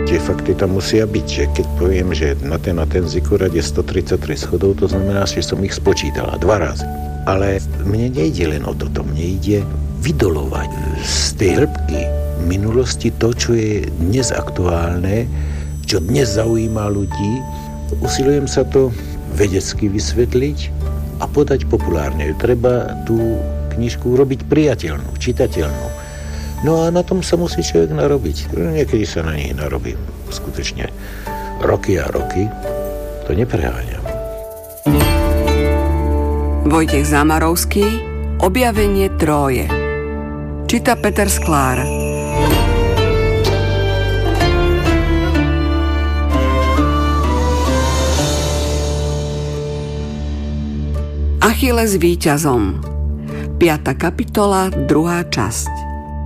tie fakty tam musia byť, že keď poviem, že na ten zikurát je 133 schodov, to znamená, že som ich spočítala 2 razy. Ale mne nejde len o toto, mne ide vydolovať z tej hĺbky minulosti to, čo je dnes aktuálne, čo dnes zaujíma ľudí. Usilujem sa to vedecky vysvetliť a podať populárne. Treba tú knižku urobiť priateľnú, čitateľnú. No a na tom sa musí človek narobiť. Niekedy sa na nich narobím. Skutočne roky a roky. To nepreháňam. Vojtech Zamarovský, Objavenie Tróje. Číta Peter Sklár. Achilles víťazom. 5. kapitola, 2. časť.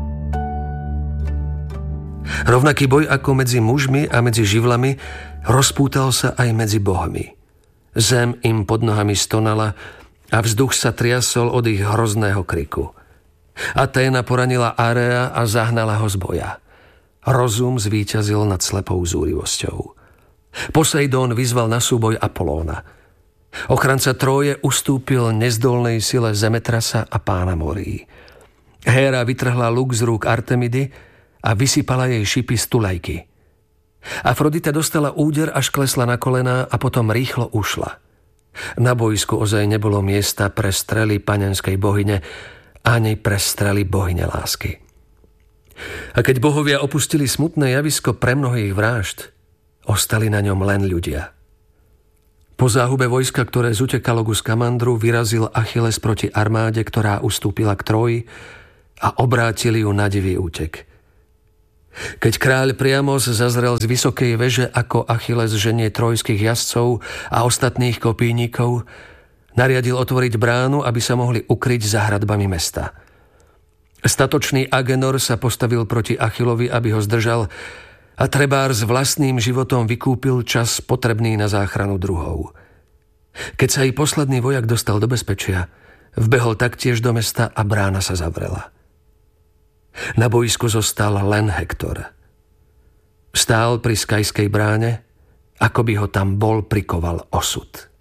Rovnaký boj ako medzi mužmi a medzi živlami rozpútal sa aj medzi bohmi. Zem im pod nohami stonala a vzduch sa triasol od ich hrozného kriku. Aténa poranila Area a zahnala ho z boja. Rozum zvíťazil nad slepou zúrivosťou. Poseidón vyzval na súboj Apolóna. Ochranca Tróje ustúpil nezdolnej sile Zemetrasa a pána morí. Héra vytrhla luk z rúk Artemidy a vysypala jej šipy z tulajky. Afrodita dostala úder, až klesla na kolená a potom rýchlo ušla. Na bojsku ozaj nebolo miesta pre strely panenskej bohyne ani pre strely bohyne lásky. A keď bohovia opustili smutné javisko pre mnohých vražd, ostali na ňom len ľudia. Po záhube vojska, ktoré zutekalo ku Skamandru, vyrazil Achilles proti armáde, ktorá ustúpila k Tróji, a obrátili ju na divý útek. Keď kráľ Priamos zazrel z vysokej veže, ako Achilles ženie trojských jazdcov a ostatných kopínikov, nariadil otvoriť bránu, aby sa mohli ukryť za hradbami mesta. Statočný Agenor sa postavil proti Achillovi, aby ho zdržal, a trebár s vlastným životom vykúpil čas potrebný na záchranu druhov. Keď sa jej posledný vojak dostal do bezpečia, vbehol taktiež do mesta a brána sa zavrela. Na bojsku zostal len Hektor. Stál pri skajskej bráne, ako by ho tam bol prikoval osud.